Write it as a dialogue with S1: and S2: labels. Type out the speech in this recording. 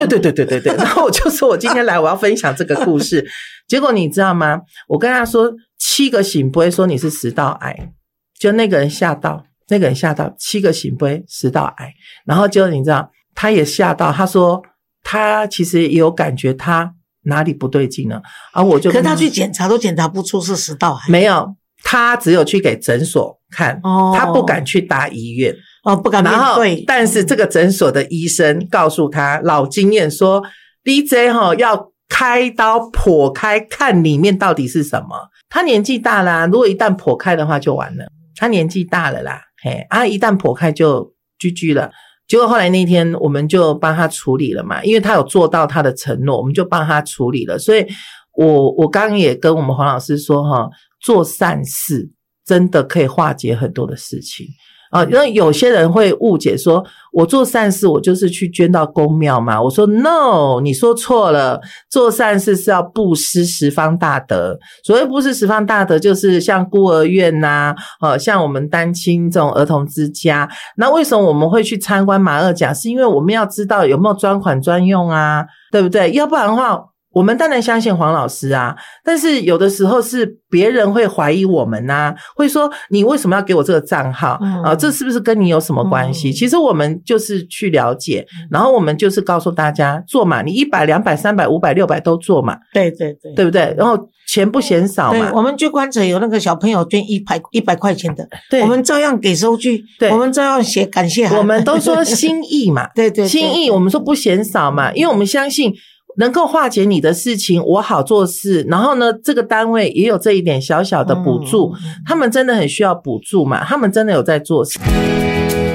S1: 对，然后我就说我今天来我要分享这个故事，结果你知道吗？我跟他说7个醒杯说你是食道癌，就那个人吓到7个醒杯食道癌，然后就你知道他也吓到，他说他其实也有感觉他哪里不对劲了啊，我就
S2: 可是他去检查都检查不出是食道癌，
S1: 没有，他只有去给诊所看，他不敢去大医院。
S2: 不敢面对。
S1: 但是这个诊所的医生告诉他老经验说 DJ 要开刀剖开看里面到底是什么。他年纪大啦，如果一旦剖开的话就完了，他年纪大了啦，一旦剖开就 GG 了。结果后来那天我们就帮他处理了嘛，因为他有做到他的承诺，我们就帮他处理了。所以我刚刚也跟我们黄老师说做善事真的可以化解很多的事情因为有些人会误解说我做善事我就是去捐到公庙嘛，我说 no， 你说错了，做善事是要布施十方大德。所谓布施十方大德就是像孤儿院像我们单亲这种儿童之家。那为什么我们会去参观马二甲，是因为我们要知道有没有专款专用啊，对不对？要不然的话我们当然相信黄老师啊，但是有的时候是别人会怀疑我们会说你为什么要给我这个账号这是不是跟你有什么关系？其实我们就是去了解，然后我们就是告诉大家做嘛，你100 200 300 500 600都做嘛，
S2: 对
S1: 不对？然后钱不嫌少嘛。
S2: 对，我们捐棺材有那个小朋友捐100块钱的，
S1: 对，
S2: 我们照样给收据，对，我们照样写感谢函，
S1: 我们都说心意嘛对，心意我们说不嫌少嘛，因为我们相信能够化解你的事情，我好做事，然后呢这个单位也有这一点小小的补助他们真的很需要补助嘛，他们真的有在做事。